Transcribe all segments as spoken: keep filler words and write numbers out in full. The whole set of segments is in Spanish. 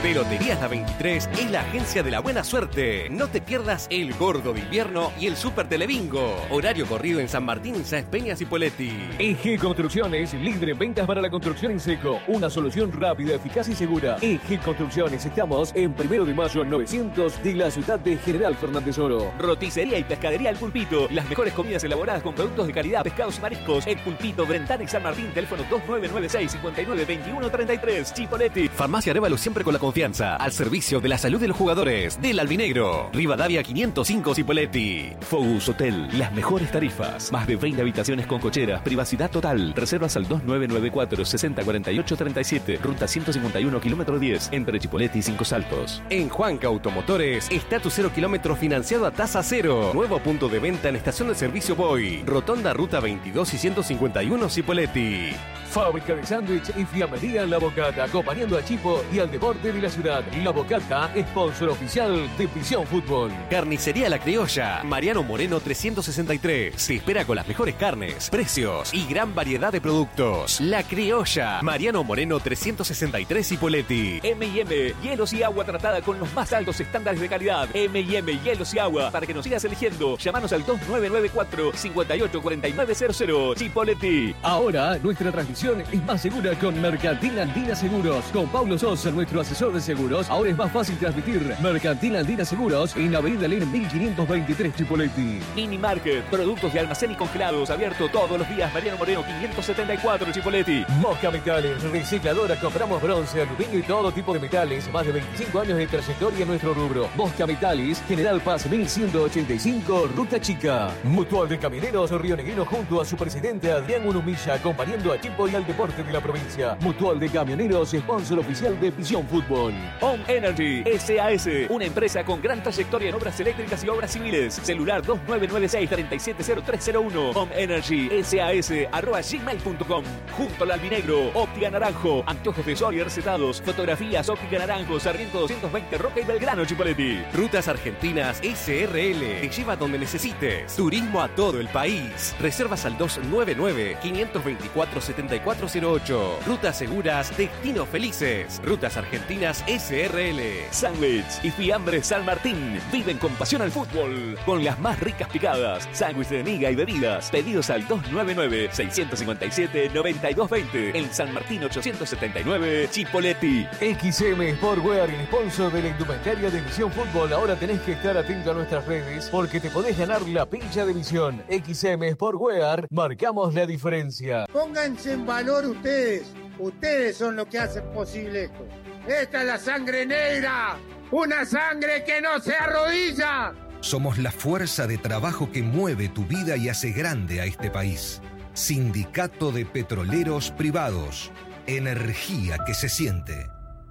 Peloterías La veintitrés es la agencia de la buena suerte. No te pierdas el Gordo de Invierno y el Super Telebingo. Horario corrido en San Martín, Sáenz Peñas y Poletti. E G Construcciones, líder en ventas para la construcción en seco. Una solución rápida, eficaz y segura. E G Construcciones, estamos en Primero de Mayo novecientos de la ciudad de General Fernández Oro. Roticería y pescadería El Pulpito. Las mejores comidas elaboradas con productos de calidad, pescados y mariscos. El Pulpito, Brentán y San Martín. Teléfono dos nueve nueve seis, cinco nueve, dos uno tres tres. Chipoletti. Farmacia Arévalo, siempre con la confianza. Al servicio de la salud de los jugadores. Del Albinegro. Rivadavia quinientos cinco, Chipoletti. Focus Hotel. Las mejores tarifas. Más de veinte habitaciones con cocheras. Privacidad total. Reservas al dos nueve nueve cuatro, seis cero cuatro ocho tres siete. Ruta ciento cincuenta y uno, kilómetro diez. Entre Chipoletti y Cinco Saltos. En Juanca Automotores está tu cero kilómetro financiado a tasa cero. Nuevo punto de venta en estación de servicio Boy. Rotonda Ruta veintidós y ciento cincuenta y uno, Chipoletti. Fábrica de sándwich y fiambrería La Bocata, acompañando a Chipo y al deporte de la ciudad. La Bocata, sponsor oficial de Visión Fútbol. Carnicería La Criolla, Mariano Moreno trescientos sesenta y tres. Se espera con las mejores carnes, precios y gran variedad de productos. La Criolla, Mariano Moreno trescientos sesenta y tres, Chipoletti. M y M, hielos y agua tratada con los más altos estándares de calidad. M y M, hielos y agua. Para que nos sigas eligiendo, llámanos al dos nueve nueve cuatro, cinco ocho cuatro nueve cero cero. Chipoletti. Ahora, nuestra transmisión es más segura con Mercantil Andina Seguros. Con Paulo Sosa, nuestro asesor de seguros, ahora es más fácil transmitir. Mercantil Andina Seguros en Avenida Len mil quinientos veintitrés, Chipoletti. Mini Market, productos de almacén y congelados, abierto todos los días. Mariano Moreno quinientos setenta y cuatro, Chipoletti. Mosca Metales, recicladora, compramos bronce, aluminio y todo tipo de metales. Más de veinticinco años de trayectoria en nuestro rubro. Mosca Metales, General Paz mil ciento ochenta y cinco, Ruta Chica. Mutual de Camioneros Río Negrino junto a su presidente Adrián Unumilla, acompañando a Chipo y al deporte de la provincia. Mutual de Camioneros, sponsor oficial de Visión Fútbol. Home Energy S A S, una empresa con gran trayectoria en obras eléctricas y obras civiles. Celular dos nueve nueve seis, tres siete cero tres cero uno. Home Energy S A S arroba gmail punto com. Junto al Albinegro, Óptica Naranjo, anteojos de sol y recetados, fotografías, Óptica Naranjo, Sarmiento doscientos veinte, Roca y Belgrano, Chipoletti. Rutas Argentinas S R L, te lleva donde necesites. Turismo a todo el país. Reservas al dos nueve nueve, cinco dos cuatro, siete cuatro cero ocho. Rutas seguras, destinos felices. Rutas Argentinas S R L. Sándwich y fiambre San Martín. Viven con pasión al fútbol. Con las más ricas picadas. Sándwich de miga y bebidas. Pedidos al dos nueve nueve, seis cinco siete, nueve dos dos cero. En San Martín ochocientos setenta y nueve, Chipoletti. X M Sportwear, el sponsor de la indumentaria de Visión Fútbol. Ahora tenés que estar atento a nuestras redes porque te podés ganar la pincha de Visión. X M Sportwear, marcamos la diferencia. Pónganse en valor ustedes. Ustedes son los que hacen posible esto. Esta es la sangre negra. Una sangre que no se arrodilla. Somos la fuerza de trabajo que mueve tu vida y hace grande a este país. Sindicato de Petroleros Privados. Energía que se siente.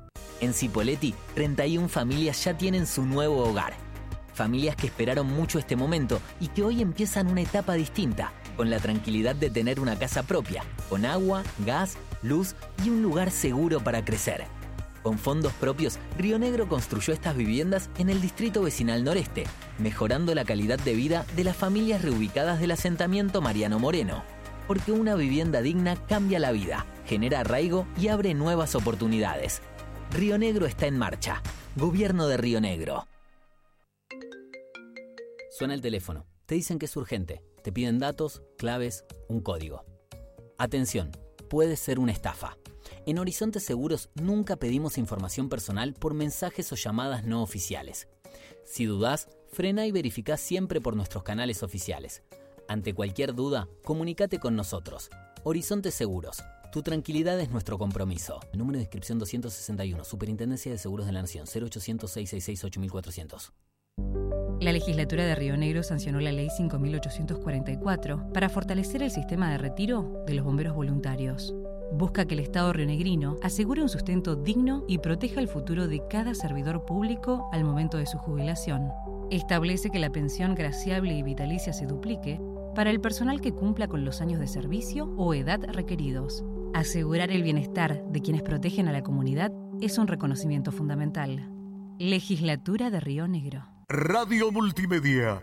En Chipoletti, treinta y una familias ya tienen su nuevo hogar. Familias que esperaron mucho este momento y que hoy empiezan una etapa distinta, con la tranquilidad de tener una casa propia, con agua, gas, luz y un lugar seguro para crecer. Con fondos propios, Río Negro construyó estas viviendas en el distrito vecinal noreste, mejorando la calidad de vida de las familias reubicadas del asentamiento Mariano Moreno. Porque una vivienda digna cambia la vida, genera arraigo y abre nuevas oportunidades. Río Negro está en marcha. Gobierno de Río Negro. Suena el teléfono. Te dicen que es urgente. Te piden datos, claves, un código. Atención, puede ser una estafa. En Horizonte Seguros nunca pedimos información personal por mensajes o llamadas no oficiales. Si dudás, frena y verificá siempre por nuestros canales oficiales. Ante cualquier duda, comunícate con nosotros. Horizonte Seguros. Tu tranquilidad es nuestro compromiso. Número de inscripción doscientos sesenta y uno. Superintendencia de Seguros de la Nación. cero ochocientos, seiscientos sesenta y seis, ocho mil cuatrocientos. La legislatura de Río Negro sancionó la Ley cinco mil ochocientos cuarenta y cuatro para fortalecer el sistema de retiro de los bomberos voluntarios. Busca que el Estado rionegrino asegure un sustento digno y proteja el futuro de cada servidor público al momento de su jubilación. Establece que la pensión graciable y vitalicia se duplique para el personal que cumpla con los años de servicio o edad requeridos. Asegurar el bienestar de quienes protegen a la comunidad es un reconocimiento fundamental. Legislatura de Río Negro. Radio Multimedia.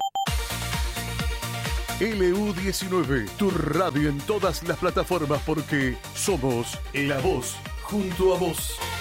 L U diecinueve, tu radio en todas las plataformas porque somos la voz junto a vos.